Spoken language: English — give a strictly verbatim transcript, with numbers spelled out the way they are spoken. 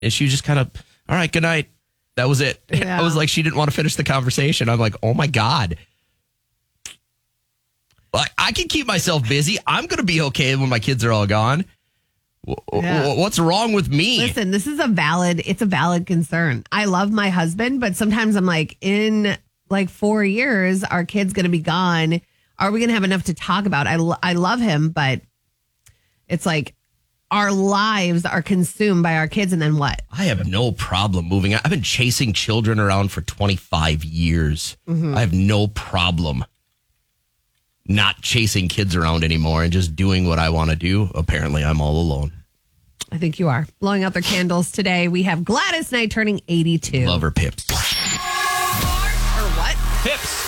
And she just kind of, all right, good night. That was it. Yeah. I was like, she didn't want to finish the conversation. I'm like, oh my God. Like, I can keep myself busy. I'm going to be okay when my kids are all gone. Yeah. What's wrong with me? Listen, this is a valid, it's a valid concern. I love my husband, but sometimes I'm like, in like four years, our kid's going to be gone. Are we going to have enough to talk about? I, lo- I love him, but it's like our lives are consumed by our kids. And then what? I have no problem moving. I've been chasing children around for twenty-five years. Mm-hmm. I have no problem not chasing kids around anymore and just doing what I want to do. Apparently, I'm all alone. I think you are. Blowing out their candles today. We have Gladys Knight turning eighty-two. Love her, Pips. Or what? Pips.